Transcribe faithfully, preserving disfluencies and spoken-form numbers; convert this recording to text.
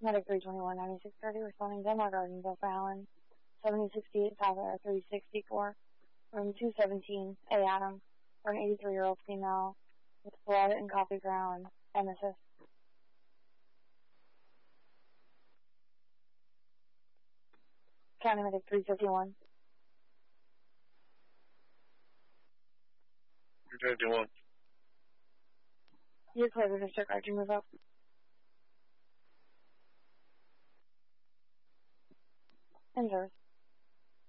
Medic three twenty-one, ninety-six thirty, responding Denmark Gardens, Oak Island, seventy sixty-eight South Air three sixty-four, room two seventeen, A Adam, for an eighty-three-year-old female with blood and coffee ground, emesis. County Medic three fifty-one. three fifty-one. You're clear to district, I can move up. Injured.